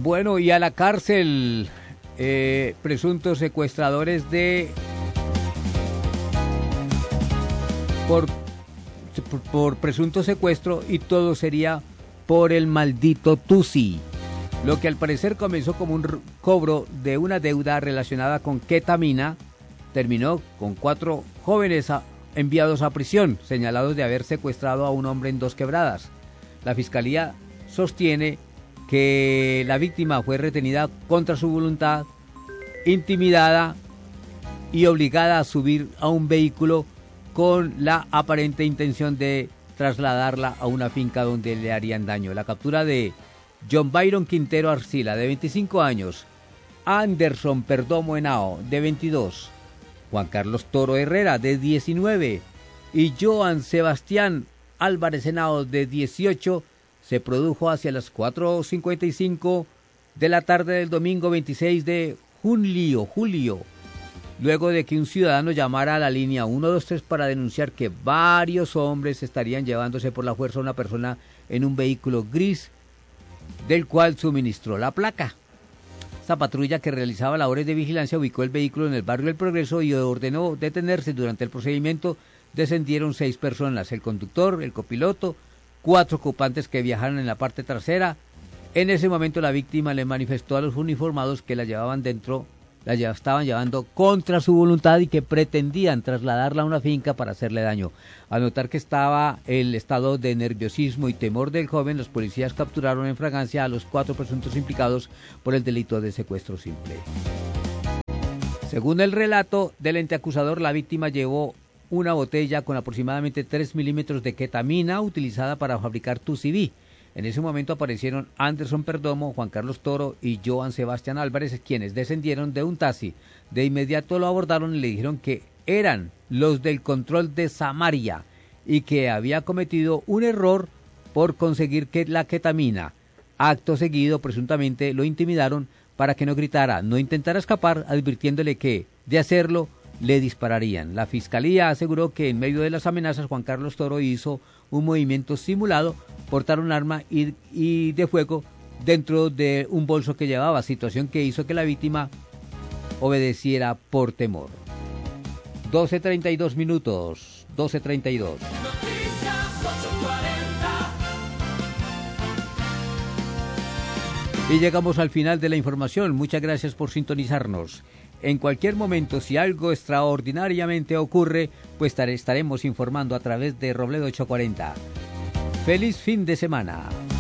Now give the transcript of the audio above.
Bueno, y a la cárcel presuntos secuestradores por presunto secuestro, y todo sería por el maldito Tusi. Lo que al parecer comenzó como un cobro de una deuda relacionada con ketamina, terminó con 4 jóvenes enviados a prisión, señalados de haber secuestrado a un hombre en Dos Quebradas. La fiscalía sostiene que la víctima fue retenida contra su voluntad, intimidada y obligada a subir a un vehículo con la aparente intención de trasladarla a una finca donde le harían daño. La captura de John Byron Quintero Arcila, de 25 años, Anderson Perdomo Henao, de 22, Juan Carlos Toro Herrera, de 19, y Joan Sebastián Álvarez Henao, de 18, se produjo hacia las 4:55 de la tarde del domingo 26 de julio, luego de que un ciudadano llamara a la línea 123 para denunciar que varios hombres estarían llevándose por la fuerza a una persona en un vehículo gris, del cual suministró la placa. Esta patrulla, que realizaba labores de vigilancia, ubicó el vehículo en el barrio del Progreso y ordenó detenerse. Durante el procedimiento descendieron 6 personas, el conductor, el copiloto, 4 ocupantes que viajaron en la parte trasera. En ese momento la víctima le manifestó a los uniformados que la estaban llevando contra su voluntad y que pretendían trasladarla a una finca para hacerle daño. Al notar que estaba el estado de nerviosismo y temor del joven, los policías capturaron en fragancia a los 4 presuntos implicados por el delito de secuestro simple. Según el relato del ente acusador, la víctima llevó una botella con aproximadamente 3 milímetros de ketamina utilizada para fabricar Tusi. En ese momento aparecieron Anderson Perdomo, Juan Carlos Toro y Joan Sebastián Álvarez, quienes descendieron de un taxi. De inmediato lo abordaron y le dijeron que eran los del control de Samaria y que había cometido un error por conseguir la ketamina. Acto seguido, presuntamente, lo intimidaron para que no gritara, no intentara escapar, advirtiéndole que, de hacerlo, le dispararían. La fiscalía aseguró que en medio de las amenazas Juan Carlos Toro hizo un movimiento simulado, portar un arma y de fuego dentro de un bolso que llevaba, situación que hizo que la víctima obedeciera por temor. 12:32 minutos, 12:32. Y llegamos al final de la información. Muchas gracias por sintonizarnos. En cualquier momento, si algo extraordinariamente ocurre, pues estaremos informando a través de Robledo 840. ¡Feliz fin de semana!